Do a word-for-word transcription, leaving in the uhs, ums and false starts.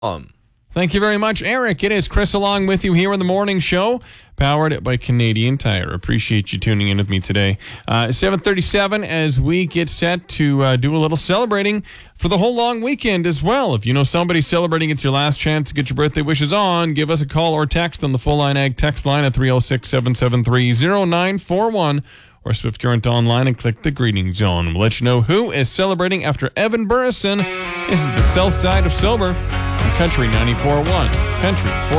Um, Thank you very much, Eric. It is Chris along with you here in the morning show, powered by Canadian Tire. Appreciate you tuning in with me today. Uh, seven thirty-seven as we get set to uh, do a little celebrating for the whole long weekend as well. If you know somebody celebrating, it's your last chance to get your birthday wishes on. Give us a call or text on the Full Line Ag text line at three oh six, seven seven three, oh nine four one or Swift Current Online and click the greeting zone. We'll let you know who is celebrating after Evan Burrison. This is the South Side of Silver on Country ninety-four point one. Country four